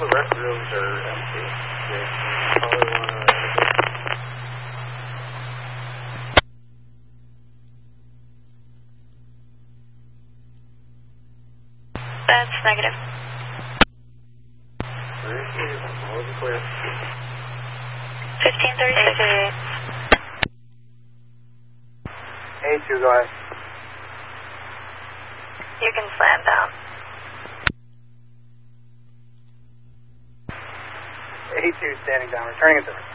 the restrooms are empty. They probably want to... That's negative. Hold it clear. 1536. A2, go ahead. You can slam down. A2 standing down, returning it to